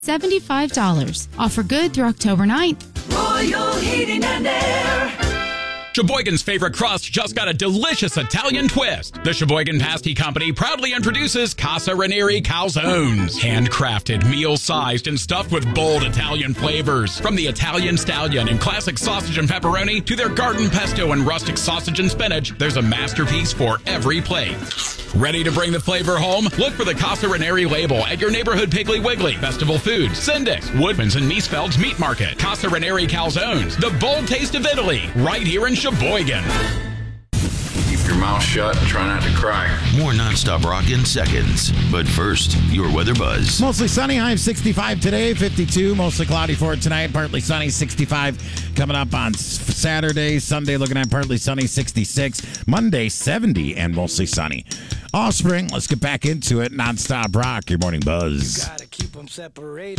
$75. Offer good through October 9th. Royal Heating and Air. Sheboygan's favorite crust just got a delicious Italian twist. The Sheboygan Pasty Company proudly introduces Casa Ranieri Calzones. Handcrafted, meal-sized, and stuffed with bold Italian flavors. From the Italian Stallion and classic sausage and pepperoni to their garden pesto and rustic sausage and spinach, there's a masterpiece for every plate. Ready to bring the flavor home? Look for the Casa Ranieri label at your neighborhood Piggly Wiggly, Festival Foods, Sindix, Woodman's, and Miesfeld's Meat Market. Casa Ranieri Calzones, the bold taste of Italy, right here in Sheboygan. Keep your mouth shut and try not to cry. More nonstop rock in seconds. But first, your weather buzz. Mostly sunny, high of 65 today, 52. Mostly cloudy for tonight, partly sunny, 65. Coming up on Saturday, Sunday looking at partly sunny, 66. Monday, 70 and mostly sunny. Offspring, let's get back into it. Nonstop rock, your morning buzz. You gotta keep them separated.